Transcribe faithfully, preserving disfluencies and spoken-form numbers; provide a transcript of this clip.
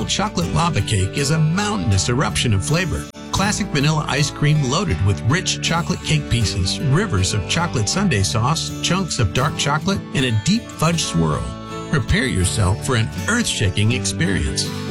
Caramel chocolate lava cake is a mountainous eruption of flavor. Classic vanilla ice cream loaded with rich chocolate cake pieces, rivers of chocolate sundae sauce, chunks of dark chocolate, and a deep fudge swirl. Prepare yourself for an earth-shaking experience.